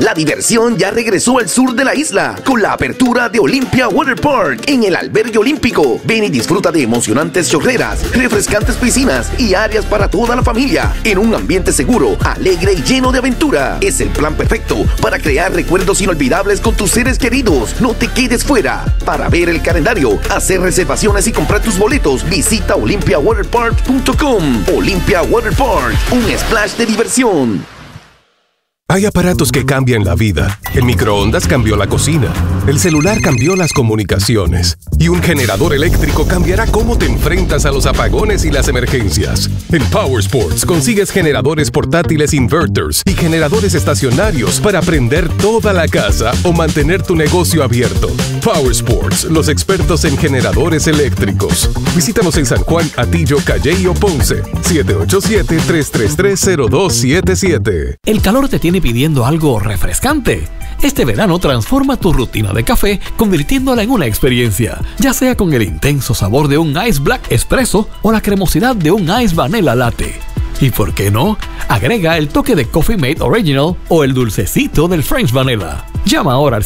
La diversión ya regresó al sur de la isla con la apertura de Olympia Water Park en el albergue olímpico. Ven y disfruta de emocionantes chorreras, refrescantes piscinas y áreas para toda la familia en un ambiente seguro, alegre y lleno de aventura. Es el plan perfecto para crear recuerdos inolvidables con tus seres queridos. No te quedes fuera. Para ver el calendario, hacer reservaciones y comprar tus boletos, visita olympiawaterpark.com. Olympia Water Park, un splash de diversión. Hay aparatos que cambian la vida. El microondas cambió la cocina. El celular cambió las comunicaciones. Y un generador eléctrico cambiará cómo te enfrentas a los apagones y las emergencias. En Power Sports consigues generadores portátiles inverters y generadores estacionarios para prender toda la casa o mantener tu negocio abierto. Power Sports, los expertos en generadores eléctricos. Visítanos en San Juan, Atillo, Calley o Ponce. 787-333-0277. El calor te tiene pidiendo algo refrescante. Este verano transforma tu rutina de café convirtiéndola en una experiencia, ya sea con el intenso sabor de un Ice Black Espresso o la cremosidad de un Ice Vanilla Latte. Y por qué no, agrega el toque de Coffee Mate Original o el dulcecito del French Vanilla. Llama ahora al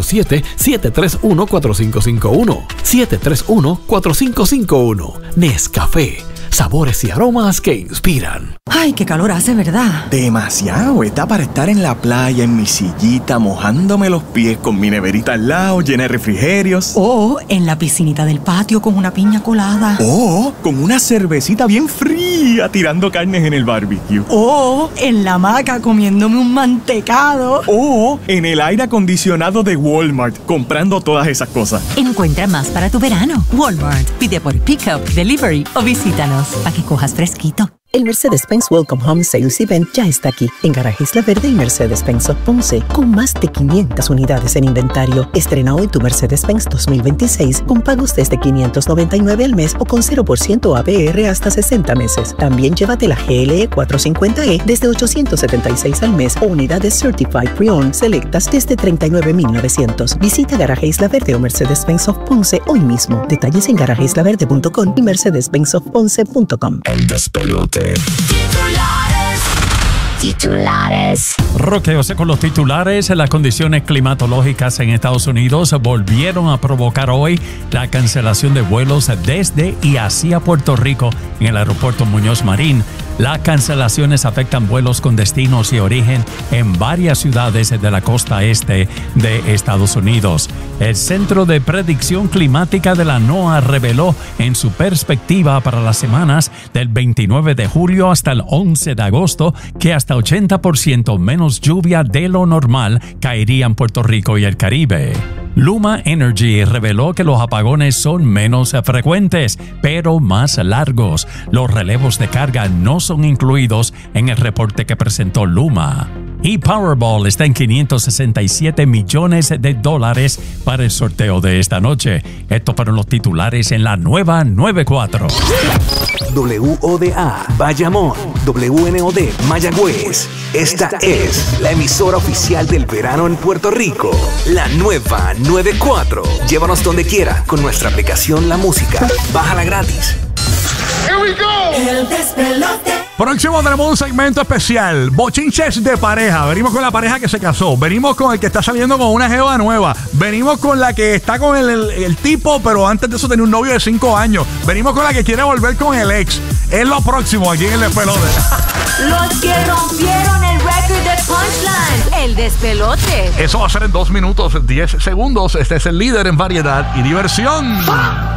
787-731-4551. 731-4551. Nescafé. Sabores y aromas que inspiran. Ay, qué calor hace, ¿verdad? Demasiado. Está para estar en la playa, en mi sillita, mojándome los pies con mi neverita al lado, llena de refrigerios. O en la piscinita del patio con una piña colada. O con una cervecita bien fría tirando carnes en el barbecue. O en la hamaca comiéndome un mantecado. O en el aire acondicionado de Walmart, comprando todas esas cosas. Encuentra más para tu verano. Walmart. Pide por Pickup, Delivery o visítanos para que cojas fresquito. El Mercedes-Benz Welcome Home Sales Event ya está aquí en Garaje Isla Verde y Mercedes-Benz of Ponce, con más de 500 unidades en inventario. Estrena hoy tu Mercedes-Benz 2026 con pagos desde $599 al mes o con 0% APR hasta 60 meses. También llévate la GLE 450e desde $876 al mes o unidades Certified Pre-Owned selectas desde $39,900. Visita Garaje Isla Verde o Mercedes-Benz of Ponce hoy mismo. Detalles en garajeislaverde.com y mercedes-benzofponce.com. El despelote. Titulares. Roqueo con los titulares. Las condiciones climatológicas en Estados Unidos volvieron a provocar hoy la cancelación de vuelos desde y hacia Puerto Rico en el aeropuerto Muñoz Marín. Las cancelaciones afectan vuelos con destinos y origen en varias ciudades de la costa este de Estados Unidos. El Centro de Predicción Climática de la NOAA reveló en su perspectiva para las semanas del 29 de julio hasta el 11 de agosto que hasta 80% menos lluvia de lo normal caería en Puerto Rico y el Caribe. Luma Energy reveló que los apagones son menos frecuentes, pero más largos. Los relevos de carga no son incluidos en el reporte que presentó Luma. Y Powerball está en $567 millones para el sorteo de esta noche. Estos fueron los titulares en la nueva 94. WODA Bayamón, WNOD Mayagüez. Esta es la emisora oficial del verano en Puerto Rico. La nueva 94. Llévanos donde quiera con nuestra aplicación La Música. Bájala gratis. Here we go. El despelote. Próximo tenemos un segmento especial, bochinches de pareja. Venimos con la pareja que se casó, venimos con el que está saliendo con una jeva nueva, venimos con la que está con el tipo, pero antes de eso tenía un novio de 5 años, venimos con la que quiere volver con el ex. Es lo próximo aquí en el despelote. Los que rompieron el récord de Punchline, el despelote. Eso va a ser en 2 minutos 10 segundos. Este es el líder en variedad y diversión.